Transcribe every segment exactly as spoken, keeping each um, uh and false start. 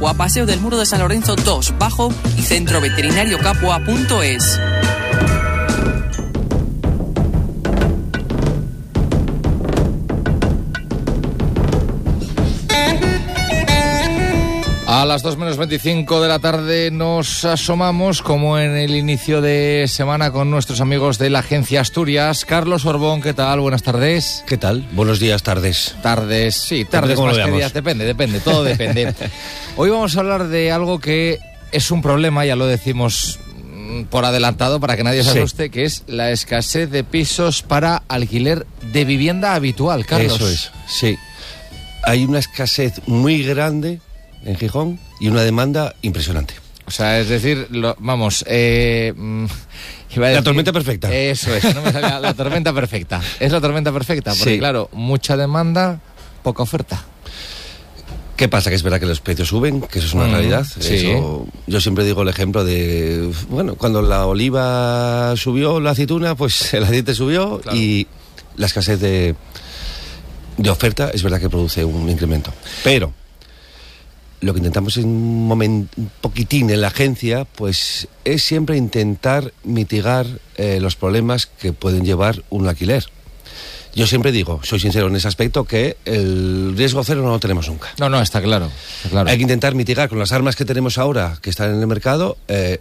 Capua, Paseo del Muro de San Lorenzo dos, Bajo y centro veterinario capua punto es. A las dos menos veinticinco de la tarde nos asomamos, como en el inicio de semana, con nuestros amigos de la Agencia Asturias. Carlos Orbón, ¿qué tal? Buenas tardes. ¿Qué tal? Buenos días, tardes. Tardes, sí, tardes más que días. Depende, depende, todo depende. Hoy vamos a hablar de algo que es un problema, ya lo decimos por adelantado para que nadie se asuste, sí. Que es la escasez de pisos para alquiler de vivienda habitual, Carlos. Eso es, sí. Hay una escasez muy grande en Gijón y una demanda impresionante. O sea, es decir, lo, vamos, eh, iba a decir, la tormenta perfecta. Eso es, no me salía, la tormenta perfecta. Es la tormenta perfecta, porque sí. Claro, mucha demanda, poca oferta. ¿Qué pasa? Que es verdad que los precios suben, que eso es una mm, realidad. Sí. Eso, yo siempre digo el ejemplo de, bueno, cuando la oliva subió, la aceituna, pues el aceite subió, claro. Y la escasez de, de oferta es verdad que produce un incremento. Pero lo que intentamos en un momento, un poquitín en la agencia, pues es siempre intentar mitigar eh, los problemas que pueden llevar un alquiler. Yo siempre digo, soy sincero en ese aspecto, que el riesgo cero no lo tenemos nunca. No, no, está claro. Está claro. Hay que intentar mitigar con las armas que tenemos ahora, que están en el mercado, eh,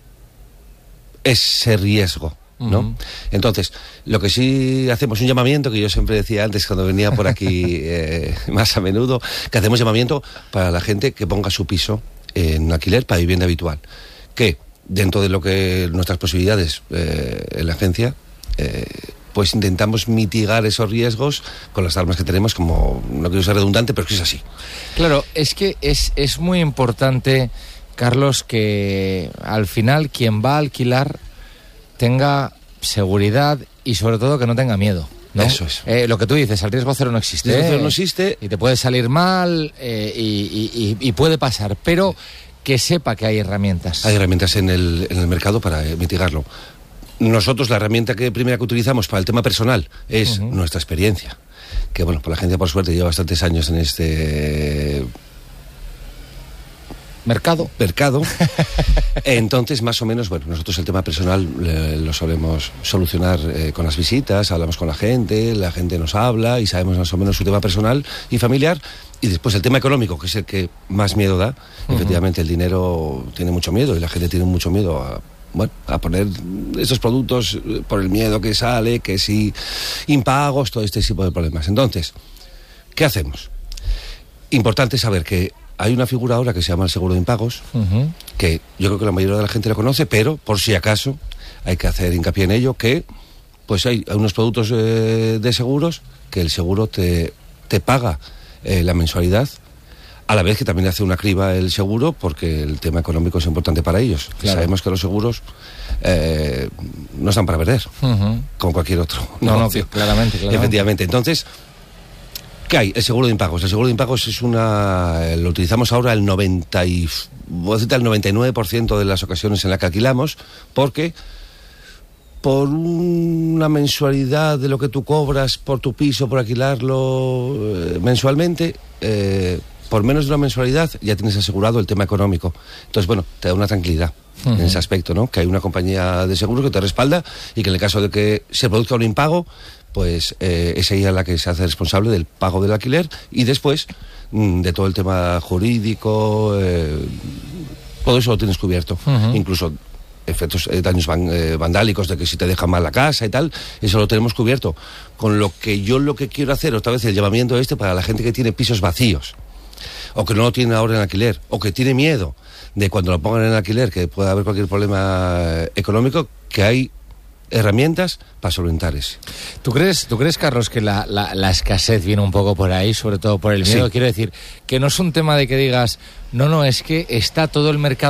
ese riesgo, ¿no? Uh-huh. Entonces, lo que sí hacemos un llamamiento, que yo siempre decía antes cuando venía por aquí eh, más a menudo, que hacemos llamamiento para la gente que ponga su piso en alquiler para vivienda habitual. Que dentro de lo que nuestras posibilidades eh, en la agencia, eh, pues intentamos mitigar esos riesgos con las armas que tenemos, como, no quiero ser redundante, pero es que es así. Claro, es que es, es muy importante, Carlos, que al final quien va a alquilar tenga seguridad y sobre todo que no tenga miedo, ¿no? Eso es. Eh, lo que tú dices, el riesgo cero no existe. El riesgo eh, cero no existe. Y te puede salir mal eh, y, y, y, y puede pasar, pero que sepa que hay herramientas. Hay herramientas en el, en el mercado para eh, mitigarlo. Nosotros la herramienta que primera que utilizamos para el tema personal es uh-huh. nuestra experiencia. Que bueno, pues la agencia por suerte lleva bastantes años en este mercado. Mercado. Entonces, más o menos, bueno, nosotros el tema personal eh, lo solemos solucionar eh, con las visitas, hablamos con la gente, la gente nos habla y sabemos más o menos su tema personal y familiar. Y después el tema económico, que es el que más miedo da. Uh-huh. Efectivamente, el dinero tiene mucho miedo y la gente tiene mucho miedo a, bueno, a poner esos productos por el miedo que sale, que si impagos, todo este tipo de problemas. Entonces, ¿qué hacemos? Importante saber que hay una figura ahora que se llama el seguro de impagos, uh-huh. que yo creo que la mayoría de la gente lo conoce, pero por si acaso hay que hacer hincapié en ello, que pues hay, hay unos productos eh, de seguros que el seguro te, te paga eh, la mensualidad, a la vez que también hace una criba el seguro, porque el tema económico es importante para ellos. Claro. Sabemos que los seguros eh, no están para perder, uh-huh. como cualquier otro. No, no, claramente, claramente. Efectivamente. Entonces, ¿qué hay? El seguro de impagos. El seguro de impagos es una... Lo utilizamos ahora el noventa y... Voy a decirte el noventa y nueve por ciento de las ocasiones en las que alquilamos, porque por una mensualidad de lo que tú cobras por tu piso, por alquilarlo eh, mensualmente, eh, por menos de una mensualidad ya tienes asegurado el tema económico. Entonces, bueno, te da una tranquilidad uh-huh. en ese aspecto, ¿no? Que hay una compañía de seguros que te respalda y que en el caso de que se produzca un impago, pues eh, es ella la que se hace responsable del pago del alquiler y después mmm, de todo el tema jurídico, eh, todo eso lo tienes cubierto. Uh-huh. Incluso efectos, eh, daños van, eh, vandálicos, de que si te dejan mal la casa y tal, eso lo tenemos cubierto. Con lo que yo lo que quiero hacer, otra vez el llamamiento este para la gente que tiene pisos vacíos, o que no lo tiene ahora en alquiler, o que tiene miedo de cuando lo pongan en alquiler que pueda haber cualquier problema económico, que hay herramientas para solventar eso. ¿Tú crees, ¿Tú crees, Carlos, que la, la, la escasez viene un poco por ahí, sobre todo por el miedo? Sí. Quiero decir, que no es un tema de que digas, no, no, es que está todo el mercado